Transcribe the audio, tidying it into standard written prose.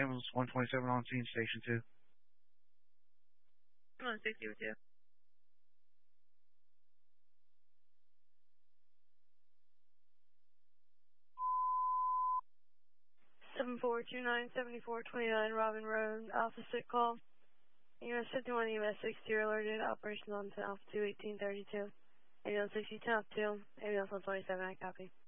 Ambulance 127 on scene, Station 2. I'm on 60 with you. Seven 7429 Robin Road, Alpha 6 call. EMS 51, EMS 62 alerted, operations on to Alpha 2, 1832. Ambulance 62, Alpha 2, Ambulance 127, I copy.